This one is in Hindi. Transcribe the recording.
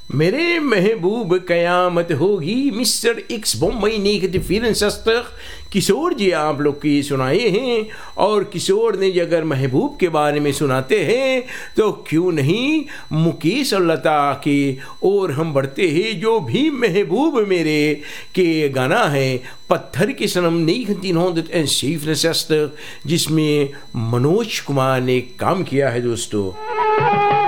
मेरे महबूब कयामत होगी, mister x Bommai negative film शस्त्र किशोर जी आप लोग की सुनाए हैं। और किशोर ने अगर महबूब के बारे में सुनाते हैं तो क्यों नहीं मुकेश और लता के और हम बढ़ते हैं। जो भी महबूब मेरे के गाना है पत्थर के सनम 1967 जिसमें मनोज कुमार ने काम किया है दोस्तों।